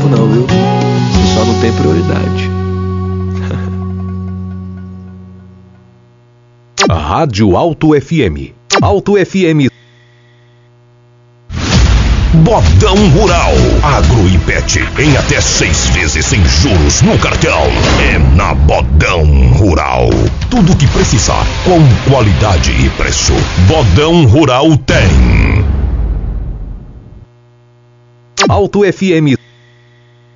tempo não, viu? Você só não tem prioridade. Rádio Alto FM. Alto FM. Bodão Rural. Agro e Pet em até 6 vezes sem juros no cartão. É na Bodão Rural. Tudo o que precisar com qualidade e preço. Bodão Rural tem. Alto FM.